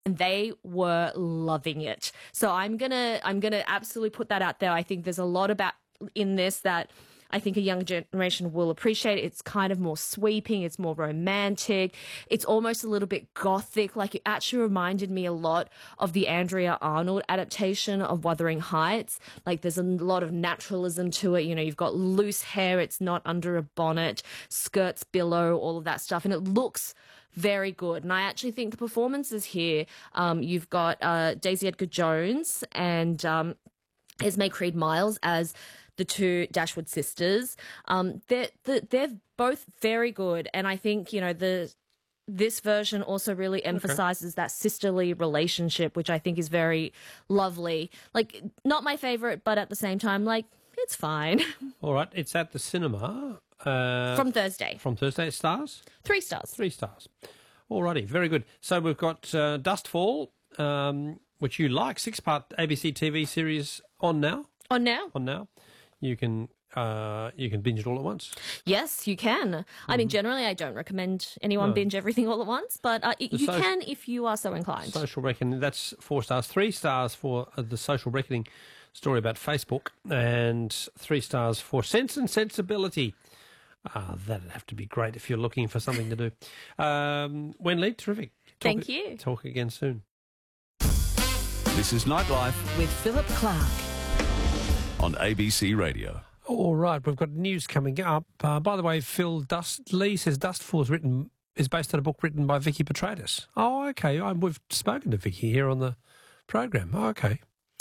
and they were loving it. So I'm gonna absolutely put that out there. I think there's a lot about in this that I think a younger generation will appreciate. It's kind of more sweeping. It's more romantic. It's almost a little bit gothic. Like, it actually reminded me a lot of the Andrea Arnold adaptation of Wuthering Heights. Like, there's a lot of naturalism to it. You know, you've got loose hair. It's not under a bonnet, skirts below, all of that stuff. And it looks very good. And I actually think the performances here, you've got Daisy Edgar-Jones and Esme Creed-Miles as the two Dashwood sisters. They're both very good, and I think, you know, this version also really emphasizes that sisterly relationship, which I think is very lovely. Like, not my favorite, but at the same time, like, it's fine. All right, it's at the cinema from Thursday. From Thursday, it stars? 3 stars. 3 stars. All righty, very good. So we've got Dustfall, which you like, 6-part ABC TV series on now. On now. You can binge it all at once. Yes, you can. I mean, generally, I don't recommend anyone binge everything all at once, but you can if you are so inclined. Social Reckoning, that's 4 stars. 3 stars for the Social Reckoning story about Facebook, and 3 stars for Sense and Sensibility. That'd have to be great if you're looking for something to do. Wendy, terrific. Thank you. Talk again soon. This is Nightlife with Philip Clark on ABC Radio. All right, we've got news coming up. By the way, Lee says Dustfall is based on a book written by Vicky Petratus. Oh, okay. We've spoken to Vicky here on the program. Oh, okay.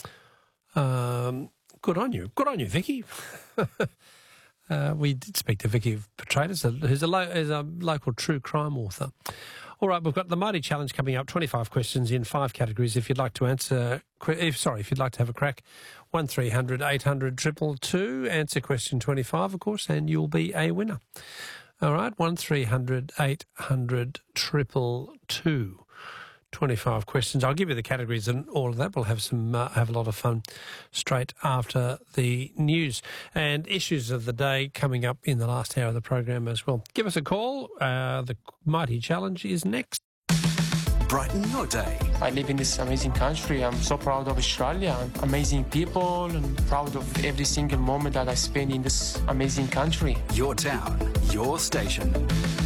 Good on you. Good on you, Vicky. We did speak to Vicky Petratus, who's a local true crime author. All right, we've got the Mighty Challenge coming up. 25 questions in 5 categories. If you'd like to if you'd like to have a crack, 1300 800 222. Answer question 25, of course, and you'll be a winner. All right, 1300 800 222. 25 questions. I'll give you the categories and all of that. We'll have have a lot of fun straight after the news and issues of the day coming up in the last hour of the program as well. Give us a call. The Mighty Challenge is next. Brighten your day. I live in this amazing country. I'm so proud of Australia. Amazing people, and proud of every single moment that I spend in this amazing country. Your town, your station.